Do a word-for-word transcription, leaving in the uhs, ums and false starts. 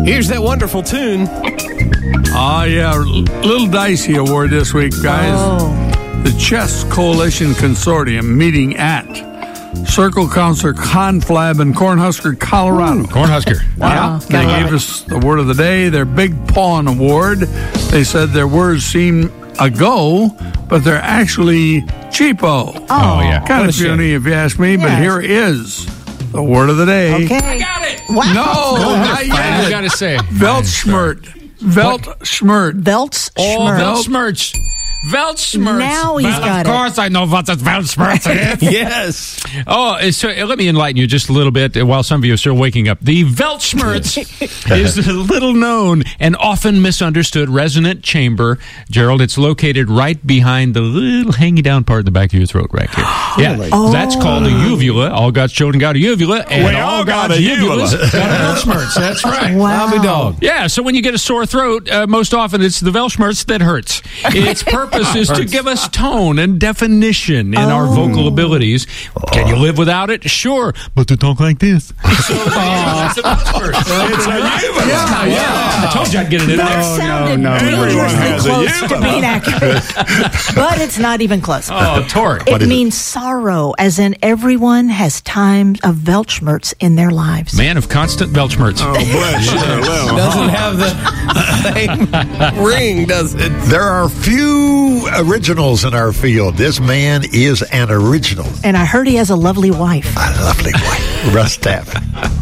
Here's that wonderful tune. Oh, yeah. Little Dicey Award this week, guys. Oh. The Chess Coalition Consortium meeting at Circle Counselor Conflab in Cornhusker, Colorado. Cornhusker. Wow. They gave us the word of the day, their Big Pawn Award. They said their words seem a go, but they're actually cheapo. Oh, Oh, yeah. Kind What of a shame. puny if you ask me, but Yes. here is the word of the day. Okay. Got it. Wow. No, not I yet. got to say. Weltschmerz. Weltschmerz. Veltz Oh, Schmerz. Weltschmerz. Weltschmerz. Now he's well, got of it. course I know what the Weltschmerz is. Yes. Oh, so let me enlighten you just a little bit while some of you are still waking up. The Weltschmerz is a little known and often misunderstood resonant chamber. Gerald, it's located right behind the little hanging down part in the back of your throat right here. Yeah, Oh. that's called a uvula. All God's children got a uvula, and We all all got God's a uvula. uvulas got a Weltschmerz. That's right. Wow. Bobby dog. Yeah, so when you get a sore throat, uh, most often it's the Weltschmerz that hurts. Its purpose is to give us tone and definition in our vocal abilities. Can you live without it? Sure, but to talk like this. So, yeah, it's a Weltschmerz. It's a uvula. Yeah, yeah. I told you I'd get it in That there. sounded no, no. Everyone dangerously has a close to uvula. being accurate. But it's not even close. Oh, Tori. It means sorrow, as in everyone has times of Weltschmerz in their lives. Man of constant Weltschmerz. Oh, boy, sure. Well, doesn't have the same ring, does it? There are few originals in our field. This man is an original. And I heard he has a lovely wife. A lovely wife. Russ Taff.